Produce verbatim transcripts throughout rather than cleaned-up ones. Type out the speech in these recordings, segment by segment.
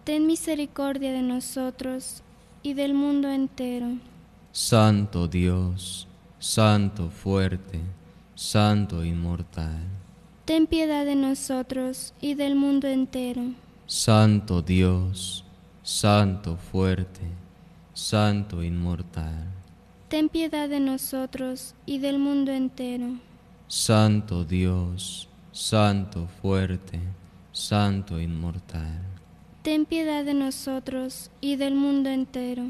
ten misericordia de nosotros y del mundo entero. Santo Dios, Santo fuerte, Santo inmortal. Ten piedad de nosotros y del mundo entero. Santo Dios, Santo fuerte, Santo inmortal. Ten piedad de nosotros y del mundo entero. Santo Dios, Santo fuerte, Santo inmortal. Ten piedad de nosotros y del mundo entero.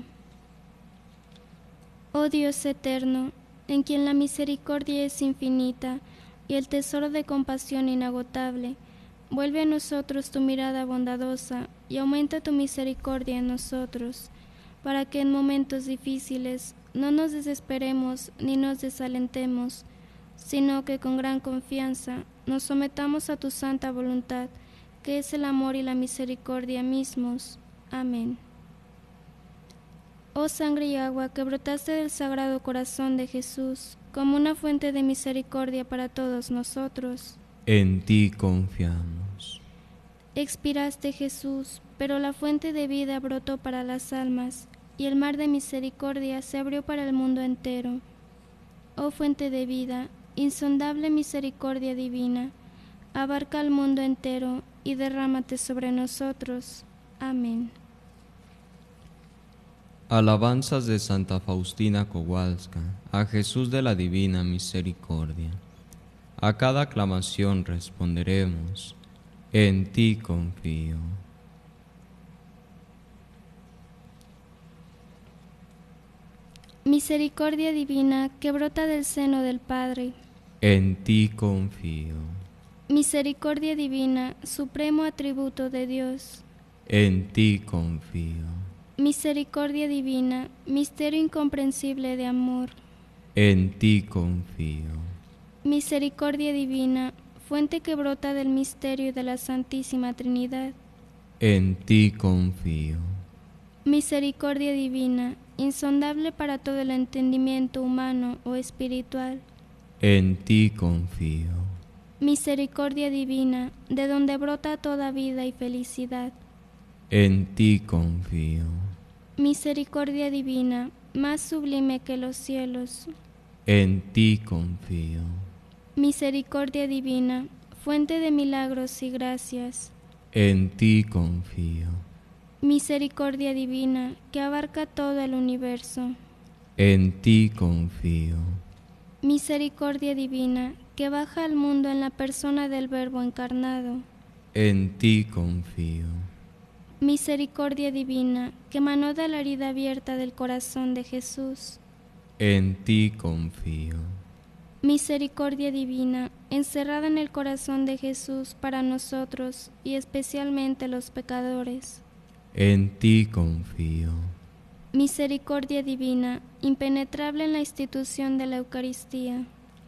Oh Dios eterno, en quien la misericordia es infinita y el tesoro de compasión inagotable, vuelve a nosotros tu mirada bondadosa y aumenta tu misericordia en nosotros, para que en momentos difíciles no nos desesperemos ni nos desalentemos, sino que con gran confianza nos sometamos a tu santa voluntad, que es el amor y la misericordia mismos. Amén. Oh sangre y agua que brotaste del Sagrado Corazón de Jesús, como una fuente de misericordia para todos nosotros. En ti confiamos. Expiraste, Jesús, pero la fuente de vida brotó para las almas, y el mar de misericordia se abrió para el mundo entero. Oh fuente de vida, insondable misericordia divina, abarca al mundo entero y derrámate sobre nosotros. Amén. Alabanzas de Santa Faustina Kowalska, a Jesús de la Divina Misericordia. A cada aclamación responderemos, en ti confío. Misericordia divina que brota del seno del Padre. En ti confío. Misericordia divina, supremo atributo de Dios. En ti confío. Misericordia divina, misterio incomprensible de amor. En ti confío. Misericordia divina, fuente que brota del misterio de la Santísima Trinidad. En ti confío. Misericordia divina, insondable para todo el entendimiento humano o espiritual. En ti confío. Misericordia divina, de donde brota toda vida y felicidad. En ti confío. Misericordia divina, más sublime que los cielos. En ti confío. Misericordia divina, fuente de milagros y gracias. En ti confío. Misericordia divina, que abarca todo el universo. En ti confío. Misericordia divina, que baja al mundo en la persona del Verbo encarnado. En ti confío. Misericordia divina, que emanó de la herida abierta del corazón de Jesús. En ti confío. Misericordia divina, encerrada en el corazón de Jesús para nosotros y especialmente los pecadores. En ti confío. Misericordia divina, impenetrable en la institución de la Eucaristía.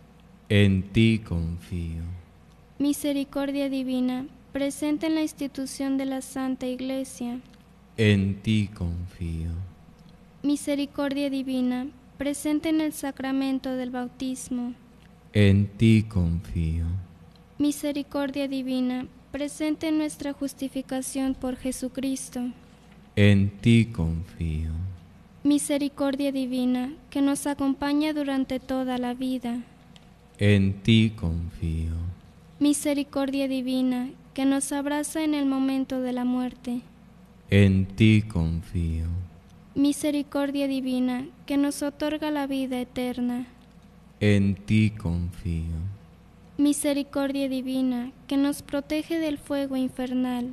En ti confío. Misericordia divina, presente en la institución de la Santa Iglesia. En ti confío. Misericordia divina, presente en el sacramento del bautismo. En ti confío. Misericordia divina, presente en nuestra justificación por Jesucristo. En ti confío. Misericordia divina, que nos acompaña durante toda la vida. En ti confío. Misericordia divina, que nos abraza en el momento de la muerte. En ti confío. Misericordia divina, que nos otorga la vida eterna. En ti confío. Misericordia divina, que nos protege del fuego infernal.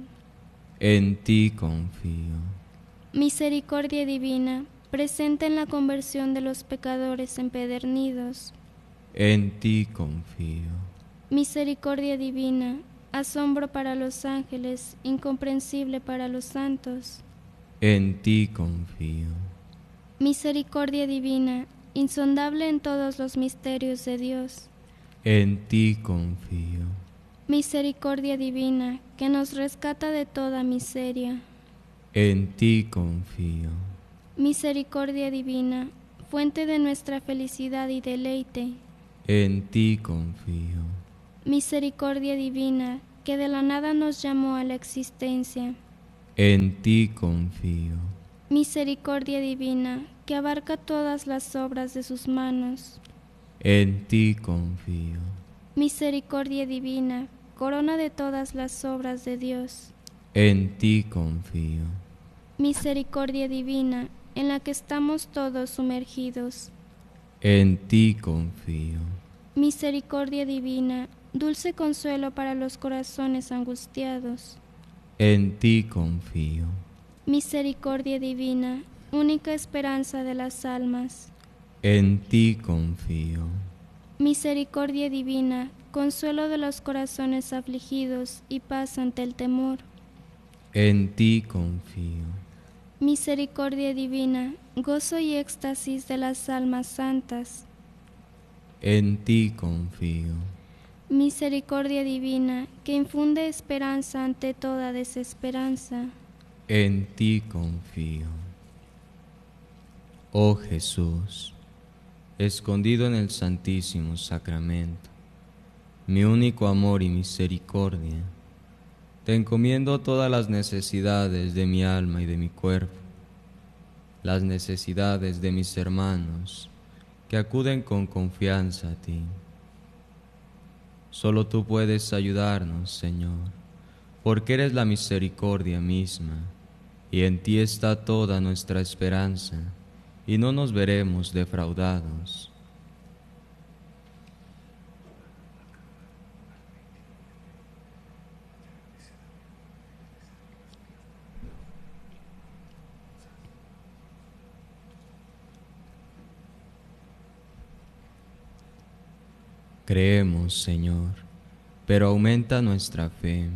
En ti confío. Misericordia divina, presente en la conversión de los pecadores empedernidos. En ti confío. Misericordia divina, asombro para los ángeles, incomprensible para los santos. En ti confío. Misericordia divina, insondable en todos los misterios de Dios. En ti confío. Misericordia divina, que nos rescata de toda miseria. En ti confío. Misericordia divina, fuente de nuestra felicidad y deleite. En ti confío. Misericordia divina, que de la nada nos llamó a la existencia. En ti confío. Misericordia divina, que abarca todas las obras de sus manos. En ti confío. Misericordia divina, corona de todas las obras de Dios. En ti confío. Misericordia divina, en la que estamos todos sumergidos. En ti confío. Misericordia divina, dulce consuelo para los corazones angustiados. En ti confío. Misericordia divina, única esperanza de las almas. En ti confío. Misericordia divina, consuelo de los corazones afligidos y paz ante el temor. En ti confío. Misericordia divina, gozo y éxtasis de las almas santas. En ti confío. Misericordia divina, que infunde esperanza ante toda desesperanza. En ti confío. Oh Jesús, escondido en el Santísimo Sacramento, mi único amor y misericordia, te encomiendo todas las necesidades de mi alma y de mi cuerpo, las necesidades de mis hermanos que acuden con confianza a ti. Solo tú puedes ayudarnos, Señor, porque eres la misericordia misma, y en ti está toda nuestra esperanza, y no nos veremos defraudados. Creemos, Señor, pero aumenta nuestra fe.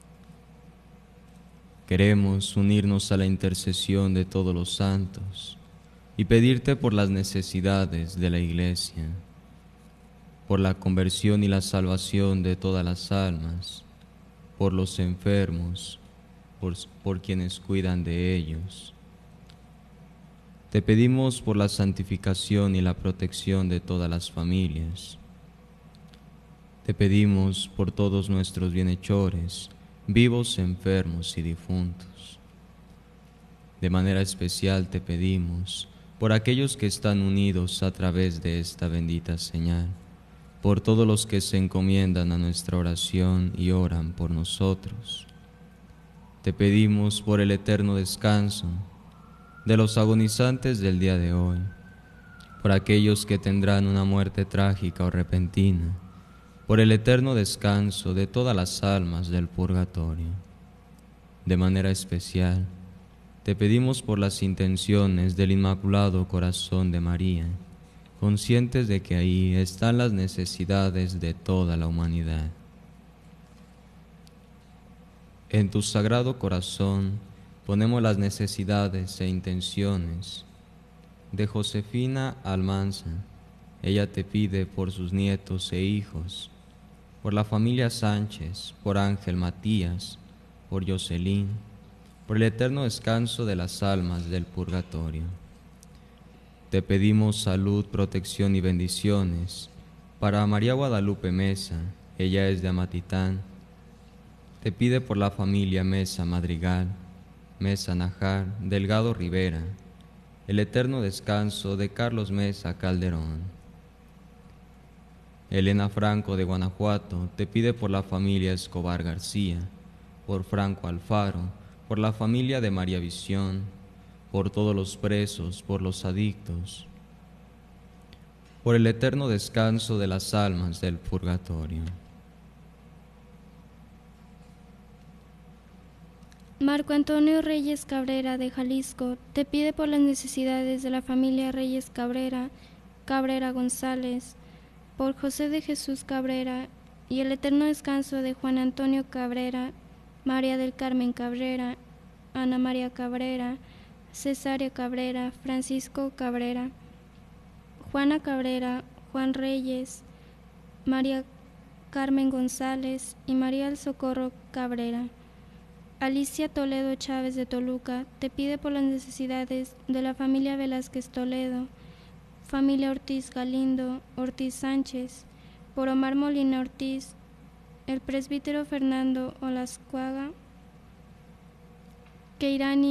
Queremos unirnos a la intercesión de todos los santos y pedirte por las necesidades de la Iglesia, por la conversión y la salvación de todas las almas, por los enfermos, por, por quienes cuidan de ellos. Te pedimos por la santificación y la protección de todas las familias. Te pedimos por todos nuestros bienhechores, vivos, enfermos y difuntos. De manera especial te pedimos por aquellos que están unidos a través de esta bendita señal, por todos los que se encomiendan a nuestra oración y oran por nosotros. Te pedimos por el eterno descanso de los agonizantes del día de hoy, por aquellos que tendrán una muerte trágica o repentina, por el eterno descanso de todas las almas del purgatorio. De manera especial, te pedimos por las intenciones del Inmaculado Corazón de María, conscientes de que ahí están las necesidades de toda la humanidad. En tu Sagrado Corazón ponemos las necesidades e intenciones de Josefina Almanza. Ella te pide por sus nietos e hijos, por la familia Sánchez, por Ángel Matías, por Jocelyn, por el eterno descanso de las almas del purgatorio. Te pedimos salud, protección y bendiciones para María Guadalupe Mesa. Ella es de Amatitán. Te pide por la familia Mesa Madrigal, Mesa Najar, Delgado Rivera, el eterno descanso de Carlos Mesa Calderón. Elena Franco de Guanajuato te pide por la familia Escobar García, por Franco Alfaro, por la familia de María Visión, por todos los presos, por los adictos, por el eterno descanso de las almas del purgatorio. Marco Antonio Reyes Cabrera de Jalisco te pide por las necesidades de la familia Reyes Cabrera, Cabrera González, por José de Jesús Cabrera y el eterno descanso de Juan Antonio Cabrera, María del Carmen Cabrera, Ana María Cabrera, Cesárea Cabrera, Francisco Cabrera, Juana Cabrera, Juan Reyes, María Carmen González y María del Socorro Cabrera. Alicia Toledo Chávez de Toluca te pide por las necesidades de la familia Velázquez Toledo, familia Ortiz Galindo, Ortiz Sánchez, por Omar Molina Ortiz, el presbítero Fernando Olascuaga, que irán